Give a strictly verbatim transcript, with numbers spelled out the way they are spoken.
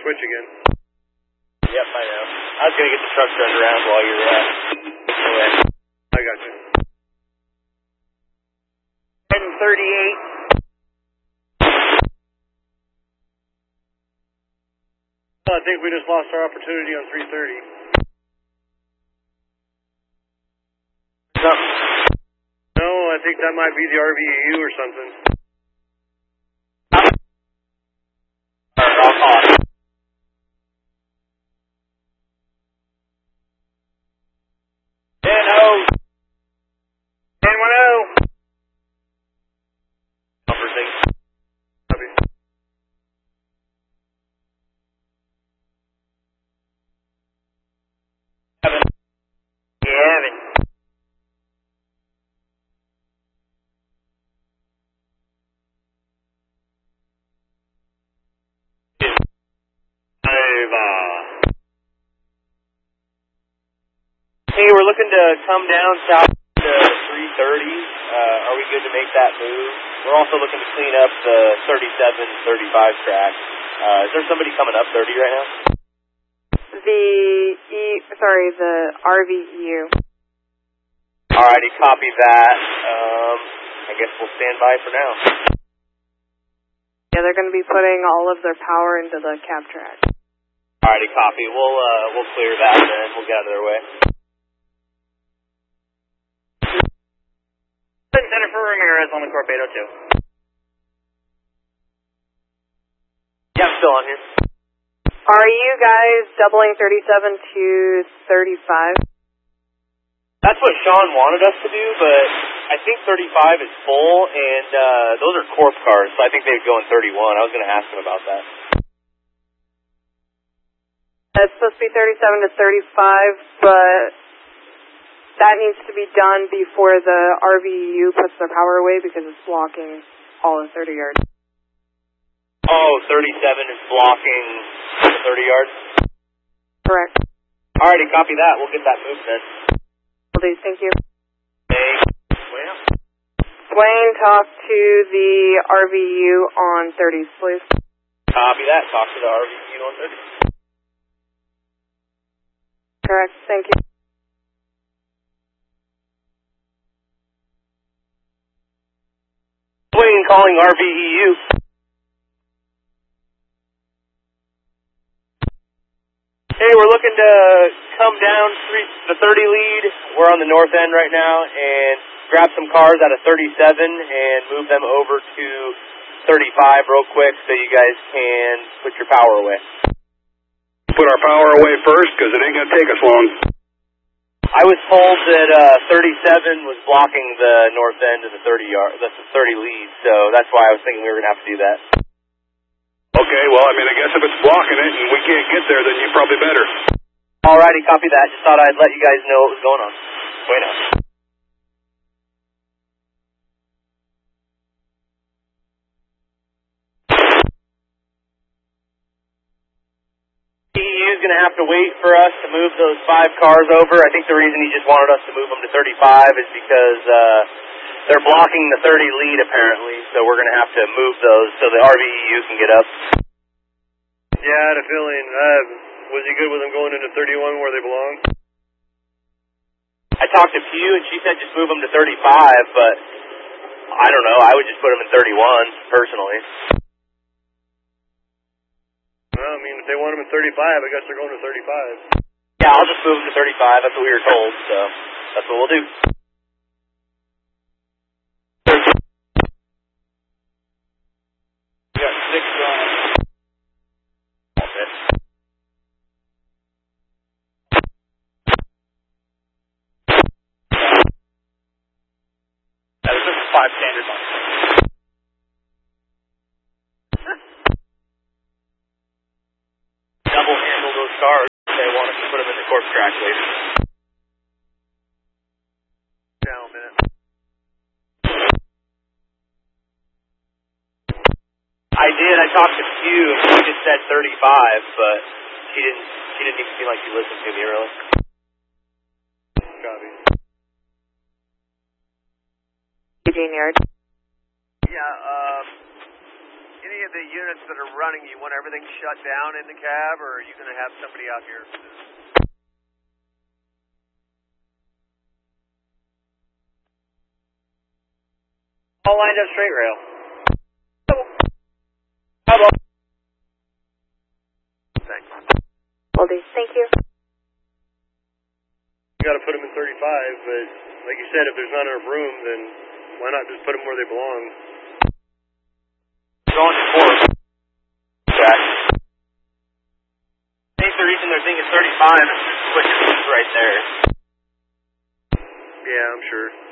switch again. Yep, I know. I was going to get the truck turned around while you're uh, away. I got you. ten thirty-eight. I think we just lost our opportunity on three thirty. No. No, I think that might be the R V U or something. Alright, I'll call it. ten oh. ten ten. Number six. Copy. Evan. Yeah, Evan. Hey, we're looking to come down south to three thirty. Uh, are we good to make that move? We're also looking to clean up the thirty-seven thirty-five track. Uh, is there somebody coming up thirty right now? The E, sorry, the R V U. Alrighty, copy that. Um, I guess we'll stand by for now. Yeah, they're going to be putting all of their power into the cab track. Alrighty, copy. We'll uh, we'll clear that then. We'll get out of their way. Jennifer Ramirez on the Corbedo two. Yeah, I'm still on here. Are you guys doubling thirty-seven to thirty-five? That's what Sean wanted us to do, but I think thirty-five is full, and uh, those are corp cars, so I think they'd go in thirty-one. I was going to ask him about that. It's supposed to be thirty-seven to thirty-five, but that needs to be done before the R V U puts their power away because it's blocking all of thirty yards. Oh, thirty-seven is blocking the thirty yards? Correct. Alrighty, copy that. We'll get that moved then. Will do, thank you. Hey, Dwayne? Dwayne, talk to the R V U on thirties, please. Copy that. Talk to the R V U on thirty. Correct, thank you. Dwayne calling R V E U. Hey, we're looking to come down three, the thirty lead. We're on the north end right now, and grab some cars out of thirty-seven and move them over to thirty-five real quick so you guys can put your power away. Put our power away first because it ain't going to take us long. I was told that uh, thirty-seven was blocking the north end of the thirty yard, that's the thirty lead, so that's why I was thinking we were going to have to do that. Okay, well, I mean, I guess if it's blocking it and we can't get there, then you probably better. Alrighty, copy that. Just thought I'd let you guys know what was going on. Wait now. E U is going to have to wait for us to move those five cars over. I think the reason he just wanted us to move them to thirty-five is because uh, they're blocking the thirty lead, apparently, so we're going to have to move those so the R V E U can get up. Yeah, I had a feeling. Uh, was he good with them going into thirty-one where they belong? I talked to Pew, and she said just move them to thirty-five, but I don't know. I would just put them in thirty-one, personally. Well, I mean, if they want them in thirty-five, I guess they're going to thirty-five. Yeah, I'll just move them to thirty-five. That's what we were told, so that's what we'll do. We got six on. Okay. That was just five standard ones. Double handle those cars if they want us to put them in the corp track later. Down a minute. I did. I talked to Q, and she just said thirty-five, but she didn't. She didn't even seem like she listened to me really. Copy. Eugene Yard. Yeah. Um. Any of the units that are running, you want everything shut down in the cab, or are you going to have somebody out here? All lined up straight rail. Thanks. Will do. Thank you. You got to put them in thirty-five, but like you said, if there's not enough room, then why not just put them where they belong? Going to four. Back. I think the reason they're thinking thirty-five is just putting right there. Yeah, I'm sure.